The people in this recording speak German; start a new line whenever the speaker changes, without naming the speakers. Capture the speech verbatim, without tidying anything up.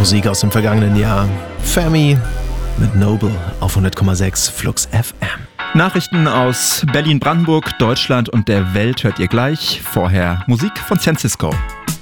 Musik aus dem vergangenen Jahr. Femi mit Noble auf hundert Komma sechs Flux F M.
Nachrichten aus Berlin, Brandenburg, Deutschland und der Welt hört ihr gleich. Vorher Musik von San Cisco.